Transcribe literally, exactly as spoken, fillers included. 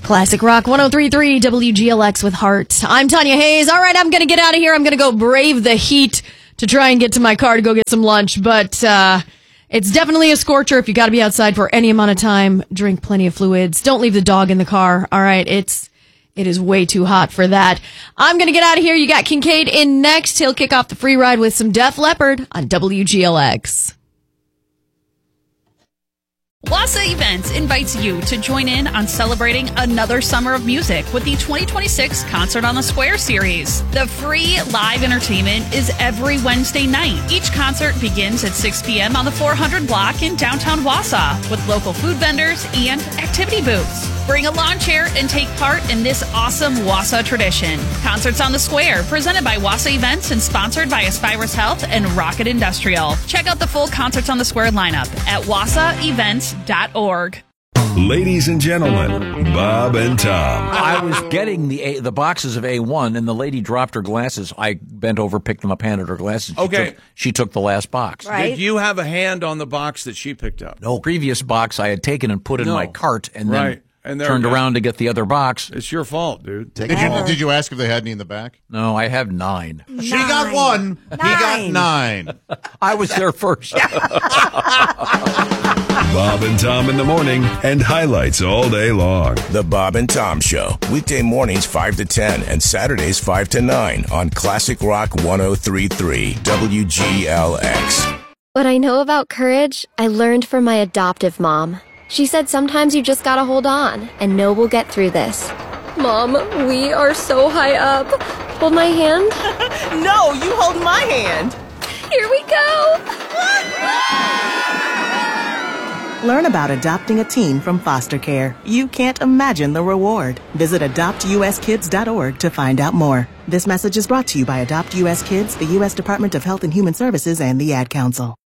Classic Rock one oh three point three W G L X with Heart. I'm Tanya Hayes. All right, I'm going to get out of here. I'm going to go brave the heat to try and get to my car to go get some lunch. But uh, it's definitely a scorcher if you got to be outside for any amount of time. Drink plenty of fluids. Don't leave the dog in the car. All right, it's it is way too hot for that. I'm going to get out of here. You got Kincaid in next. He'll kick off the free ride with some Def Leppard on W G L X. Wassa Events invites you to join in on celebrating another summer of music with the twenty twenty-six Concert on the Square series. The free live entertainment is every Wednesday night. Each concert begins at six p.m. on the four hundred block in downtown Wassa with local food vendors and activity booths. Bring a lawn chair and take part in this awesome Wassa tradition. Concerts on the Square, presented by Wassa Events and sponsored by Aspirus Health and Rocket Industrial. Check out the full Concerts on the Square lineup at wassa events dot org. Ladies and gentlemen, Bob and Tom. I was getting the A, the boxes of A one, and the lady dropped her glasses. I bent over, picked them up, handed her glasses. She Okay. Took, she took the last box. Right. Did you have a hand on the box that she picked up? No, previous box I had taken and put in No. my cart, and then Right. And there turned we go. around to get the other box. It's your fault, dude. Did you, did you ask if they had any in the back? No, I have nine. She got one. He got nine. I was there first. Bob and Tom in the morning and highlights all day long. The Bob and Tom Show. Weekday mornings five to ten and Saturdays five to nine on Classic Rock one oh three point three W G L X. What I know about courage, I learned from my adoptive mom. She said sometimes you just gotta hold on and know we'll get through this. Mom, we are so high up. Hold my hand. No, you hold my hand. Here we go. Learn about adopting a teen from foster care. You can't imagine the reward. Visit adopt u s kids dot org to find out more. This message is brought to you by Adopt U S Kids, the U S Department of Health and Human Services, and the Ad Council.